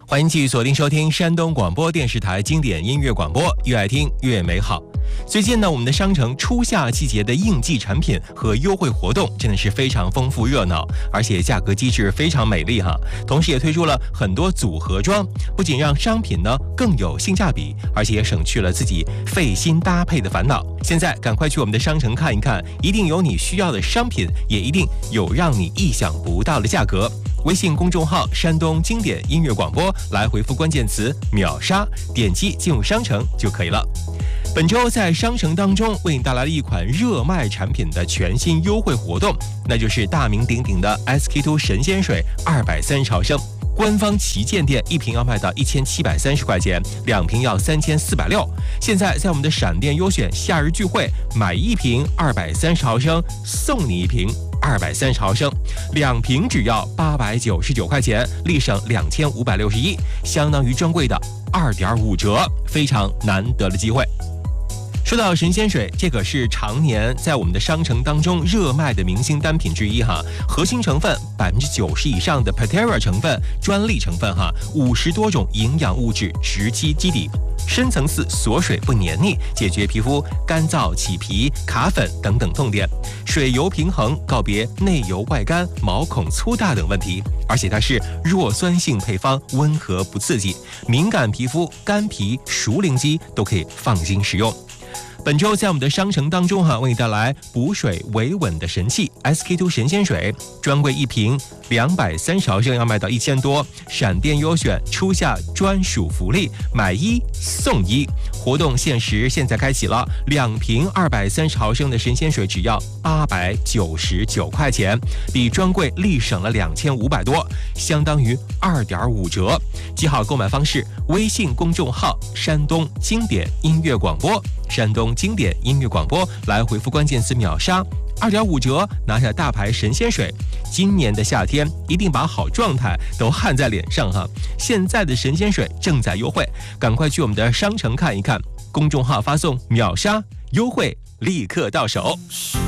欢迎继续锁定收听山东广播电视台经典音乐广播，越爱听越美好。最近呢，我们的商城初夏季节的应季产品和优惠活动真的是非常丰富热闹，而且价格机制非常美丽哈。同时也推出了很多组合装，不仅让商品呢更有性价比，而且也省去了自己费心搭配的烦恼。现在赶快去我们的商城看一看，一定有你需要的商品，也一定有让你意想不到的价格。微信公众号山东经典音乐广播来回复关键词秒杀，点击进入商城就可以了。本周在商城当中为你带来了一款热卖产品的全新优惠活动，那就是大名鼎鼎的 SK2 神仙水230毫升，官方旗舰店一瓶要卖到1730块钱，2瓶要3460。现在在我们的闪电优选夏日聚会，买一瓶230毫升送你一瓶230毫升，2瓶只要899块钱，立省2561，相当于专柜的2.5折，非常难得的机会。说到神仙水，这可是常年在我们的商城当中热卖的明星单品之一哈。核心成分90%以上的 Patera 成分专利成分哈，50多种营养物质直击基底，深层次锁水不黏腻，解决皮肤干燥、起皮、卡粉等等痛点，水油平衡，告别内油外干、毛孔粗大等问题。而且它是弱酸性配方，温和不刺激，敏感皮肤、干皮、熟龄肌都可以放心使用。本周在我们的商城当中为你带来补水维稳的神器 SK2 神仙水，专柜一瓶230毫升要卖到1000多，闪电优选初夏专属福利，买一送一，活动限时现在开启了，2瓶230毫升的神仙水只要899块钱，比专柜立省了2500多，相当于2.5折。记好购买方式，微信公众号山东经典音乐广播，山东经典音乐广播来回复关键词秒杀，2.5折拿下大牌神仙水。今年的夏天一定把好状态都焊在脸上哈！现在的神仙水正在优惠，赶快去我们的商城看一看，公众号发送秒杀，优惠立刻到手。